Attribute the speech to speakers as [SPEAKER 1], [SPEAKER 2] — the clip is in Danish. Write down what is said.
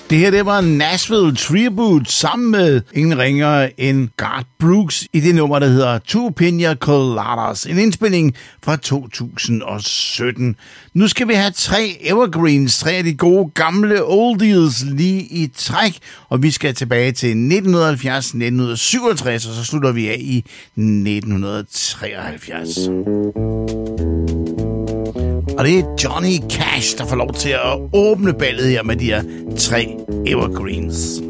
[SPEAKER 1] Det her, det var Nashville Tribute sammen med ingen ringere end Garth Brooks i det nummer, der hedder Two Piña Coladas. En indspilning fra 2017. Nu skal vi have 3 evergreens, 3 af de gode gamle oldies lige i træk. Og vi skal tilbage til 1970, 1967, og så slutter vi af i 1973. Og det er Johnny Cash, der får lov til at åbne ballet her med de her 3 evergreens.